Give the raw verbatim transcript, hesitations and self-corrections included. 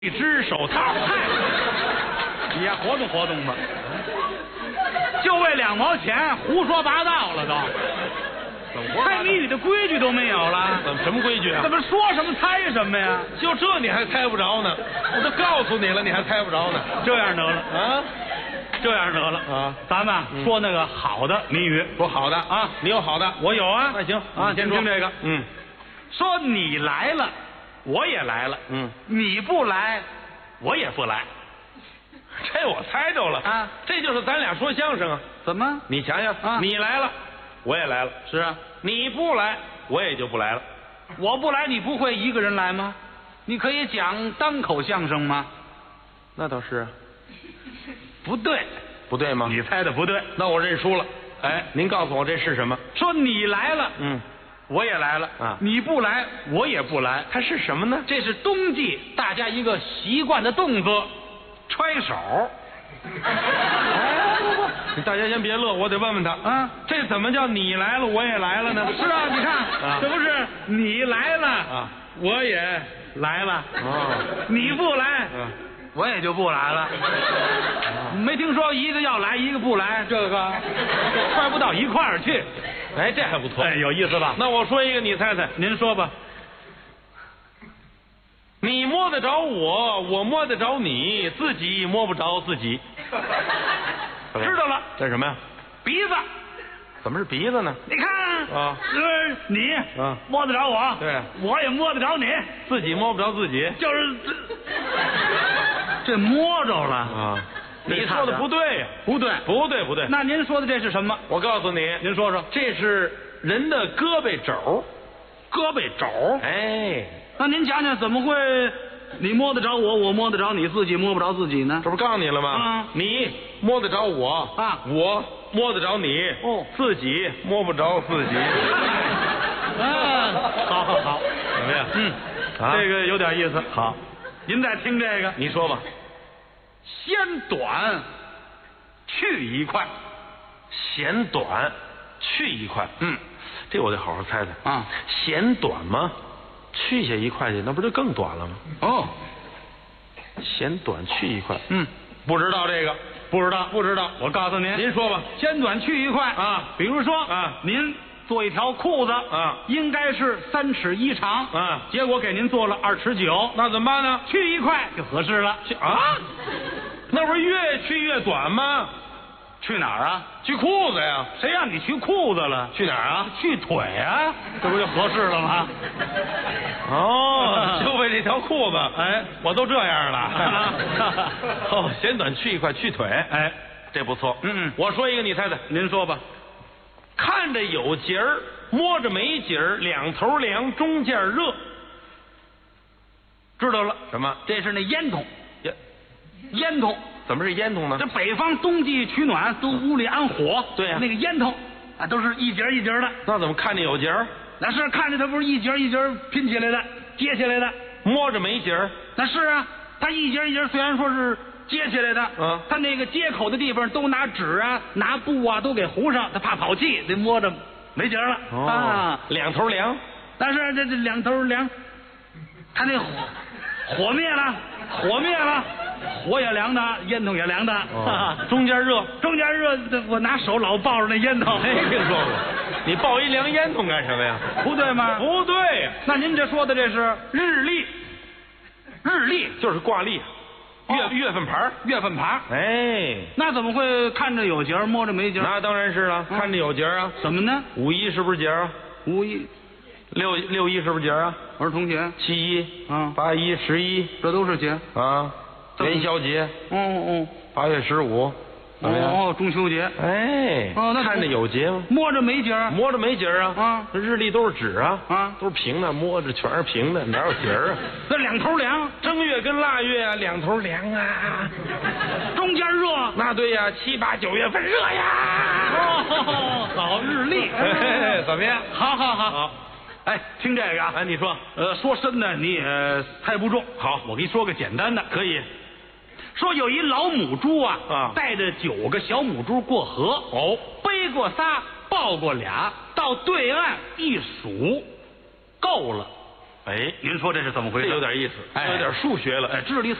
一只手套，嗨，你呀活动活动吧，就为两毛钱胡说八道了都，猜谜语的规矩都没有了。 怎么什么规矩啊？ 怎么说什么猜什么呀？ 就这你还猜不着呢？我都告诉你了，你还猜不着呢？ 这样得了啊， 这样得了啊！ 咱们、嗯、说那个好的谜语， 说好的啊，你有好的， 我有啊。 那行啊，先听这个， 嗯， 说你来了。我也来了， 嗯， 你不来，我也不来， 这我猜着了啊， 这就是咱俩说相声啊。 怎么？ 你想想， 啊、 你来了，我也来了， 是啊， 你不来，我也就不来了。 我不来，你不会一个人来吗？你可以讲单口相声吗？ 那倒是， 不对， 不对吗？ 你猜的不对， 那我认输了。 哎， 您告诉我这是什么？ 说你来了， 嗯。 我也来了啊！ 你不来，我也不来。 它是什么呢？ 这是冬季大家一个习惯的动作，揣手。 哎，你大家先别乐，我得问问他啊， 这怎么叫你来了我也来了呢？ 是啊，你看， 啊、 这不是你来了啊， 我也来了。 哦， 你不来， 啊、 我也就不来了。啊、没听说一个要来，一个不来，这个揣不到一块儿去。 哎，这还不错， 哎，有意思吧？ 那我说一个，你猜猜。 您说吧。 你摸得着我，我摸得着你，自己摸不着自己。 知道了， 这是什么呀？ 鼻子。 怎么是鼻子呢？ 你看啊， 就是你啊摸得着我， 对， 我也摸得着你， 自己摸不着自己， 就是这这摸着了啊。你说的不对呀， 不对， 不对，不对。 那您说的这是什么？ 我告诉你， 您说说， 这是人的胳膊肘， 胳膊肘。 哎， 那您讲讲怎么会你摸得着我，我摸得着你，自己摸不着自己呢？ 这不告诉你了吗？ 啊， 你摸得着我啊， 我摸得着你， 哦， 自己摸不着自己。 嗯，好好好， 怎么样？ 嗯， 啊， 这个有点意思。 好， 您再听这个， 你说吧。 嫌短去一块， 嫌短去一块。 嗯， 这我得好好猜猜啊。 嫌短吗？去下一块去，那不就更短了吗？ 哦， 嫌短去一块。 嗯， 不知道这个， 不知道， 不知道。 我告诉您， 您说吧。 嫌短去一块啊， 比如说啊， 您做一条裤子啊， 应该是三尺一长啊， 结果给您做了二尺九， 那怎么办呢？ 去一块就合适了。 去啊，那不是越去越短吗？ 去哪儿啊？ 去裤子呀。 谁让你去裤子了？ 去哪儿啊？ 去腿啊，这不就合适了吗？ 哦，就为这条裤子， 哎， 我都这样了。哦，嫌短去一块，去腿， 哎， 这不错。 嗯嗯， 我说一个，你猜猜。 您说吧。 看着有节儿，摸着没节儿，两头凉，中间热。 知道了， 什么？ 这是那烟筒。 烟烟筒怎么是烟筒呢？ 这北方冬季取暖都屋里安火， 对呀、啊， 那个烟筒啊都是一节一节的。 那怎么看着有节儿？ 那是看着它不是一节一节拼起来的，接起来的。 摸着没节儿？ 那是啊，它一节一节虽然说是接起来的， 嗯， 它那个接口的地方都拿纸啊、拿布啊都给糊上，它怕跑气，得摸着没节了、 哦、 啊。 两头凉， 但是这这两头凉，它那火火灭了，火灭了。火也凉的，烟筒也凉的， 哦、中间热， 中间热，我拿手老抱着那烟筒。 没听说过，你抱一凉烟筒干什么呀？ 不对吗？ 不对呀。 那您这说的这是日历，日历就是挂历，月、哦、月份牌， 月份牌。 哎， 那怎么会看着有节摸着没节？ 那当然是了，嗯、看着有节啊。 怎么呢？ 五一是不是节啊？ 五一， 六六一是不是节啊？ 儿童节。 七一， 嗯， 八一、十一， 这都是节啊。元宵节， 哦哦， 八月十五，怎么样？ 哦，中秋节， 哎， 哦，那看着有节吗？ 摸着没节， 摸着没节啊！ 啊， 这日历都是纸啊， 啊， 都是平的，摸着全是平的，哪有节啊？ 那两头凉， 正月跟腊月啊，两头凉啊， 中间热， 那对呀，七八九月份热呀。 哦，好日历， 哎，怎么样？ 好好好。 好哎，听这个啊， 哎，你说， 呃，说深的你也猜不中。 好， 我给你说个简单的， 可以。 说有一老母猪啊， 啊， 带着九个小母猪过河， 哦， 背过仨，抱过俩，到对岸一数，够了哎， 您说这是怎么回事？ 这有点意思， 哎有点数学了。 哎，智力